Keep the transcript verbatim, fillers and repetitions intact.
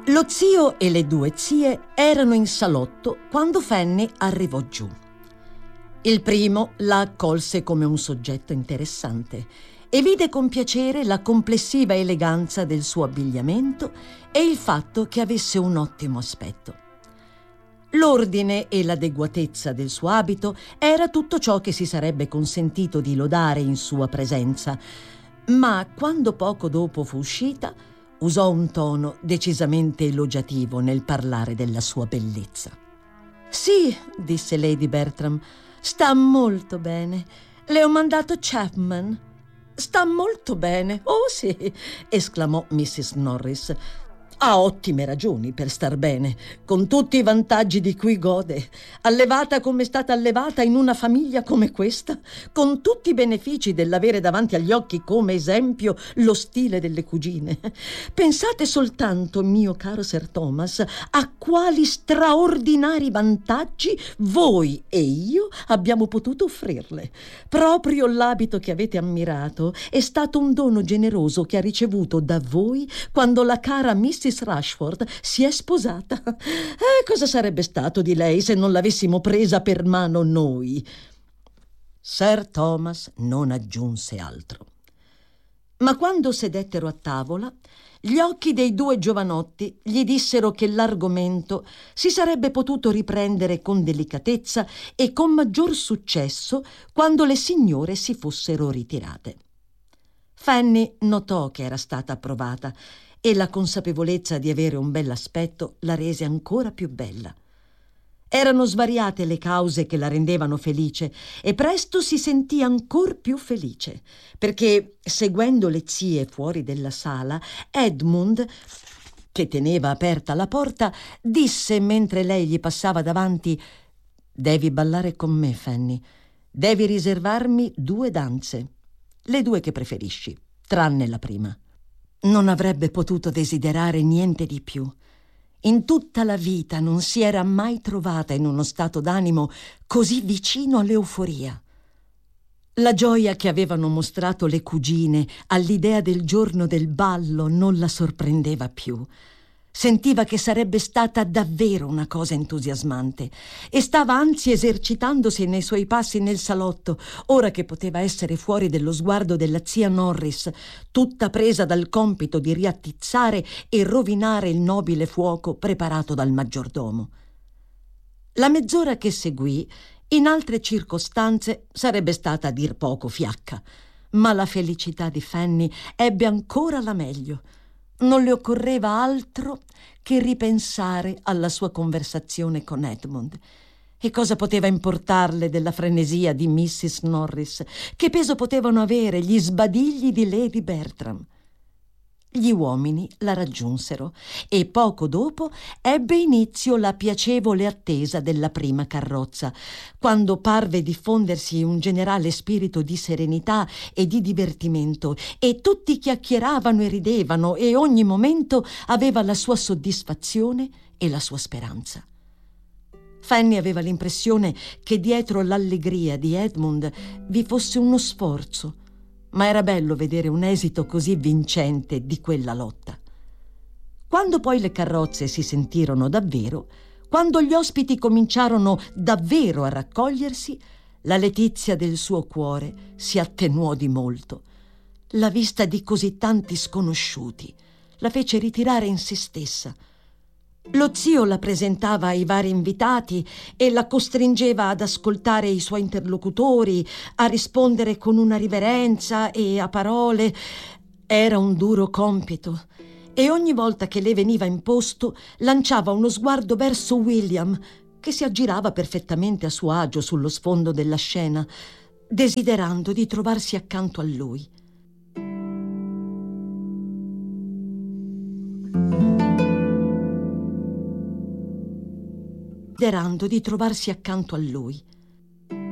Lo zio e le due zie erano in salotto quando Fanny arrivò giù. Il primo la accolse come un soggetto interessante e vide con piacere la complessiva eleganza del suo abbigliamento e il fatto che avesse un ottimo aspetto. L'ordine e l'adeguatezza del suo abito era tutto ciò che si sarebbe consentito di lodare in sua presenza, ma quando poco dopo fu uscita, usò un tono decisamente elogiativo nel parlare della sua bellezza. «Sì», disse Lady Bertram, «sta molto bene. Le ho mandato Chapman». «Sta molto bene, oh sì», esclamò missus Norris. «Ha ottime ragioni per star bene, con tutti i vantaggi di cui gode, allevata come è stata allevata in una famiglia come questa, con tutti i benefici dell'avere davanti agli occhi come esempio lo stile delle cugine. Pensate soltanto, mio caro Sir Thomas, a quali straordinari vantaggi voi e io abbiamo potuto offrirle. Proprio l'abito che avete ammirato è stato un dono generoso che ha ricevuto da voi quando la cara missus Rushford si è sposata. Eh, cosa sarebbe stato di lei se non l'avessimo presa per mano noi?» Sir Thomas non aggiunse altro. Ma quando sedettero a tavola, gli occhi dei due giovanotti gli dissero che l'argomento si sarebbe potuto riprendere con delicatezza e con maggior successo quando le signore si fossero ritirate. Fanny notò che era stata approvata e la consapevolezza di avere un bell'aspetto la rese ancora più bella. Erano svariate le cause che la rendevano felice e presto si sentì ancor più felice, perché, seguendo le zie fuori della sala, Edmund, che teneva aperta la porta, disse mentre lei gli passava davanti: «Devi ballare con me, Fanny. Devi riservarmi due danze, le due che preferisci, tranne la prima». Non avrebbe potuto desiderare niente di più. In tutta la vita non si era mai trovata in uno stato d'animo così vicino all'euforia. La gioia che avevano mostrato le cugine all'idea del giorno del ballo non la sorprendeva più. Sentiva che sarebbe stata davvero una cosa entusiasmante e stava anzi esercitandosi nei suoi passi nel salotto, ora che poteva essere fuori dello sguardo della zia Norris, tutta presa dal compito di riattizzare e rovinare il nobile fuoco preparato dal maggiordomo. La mezz'ora che seguì, in altre circostanze, sarebbe stata a dir poco fiacca, ma la felicità di Fanny ebbe ancora la meglio. Non le occorreva altro che ripensare alla sua conversazione con Edmund. E cosa poteva importarle della frenesia di missus Norris? Che peso potevano avere gli sbadigli di Lady Bertram? Gli uomini la raggiunsero e poco dopo ebbe inizio la piacevole attesa della prima carrozza, quando parve diffondersi un generale spirito di serenità e di divertimento e tutti chiacchieravano e ridevano e ogni momento aveva la sua soddisfazione e la sua speranza. Fanny aveva l'impressione che dietro l'allegria di Edmund vi fosse uno sforzo, ma era bello vedere un esito così vincente di quella lotta. Quando poi le carrozze si sentirono davvero, quando gli ospiti cominciarono davvero a raccogliersi, la letizia del suo cuore si attenuò di molto. La vista di così tanti sconosciuti la fece ritirare in se stessa. Lo zio la presentava ai vari invitati e la costringeva ad ascoltare i suoi interlocutori, a rispondere con una riverenza e a parole. Era un duro compito e ogni volta che le veniva imposto lanciava uno sguardo verso William, che si aggirava perfettamente a suo agio sullo sfondo della scena, desiderando di trovarsi accanto a lui. Desiderando di trovarsi accanto a lui.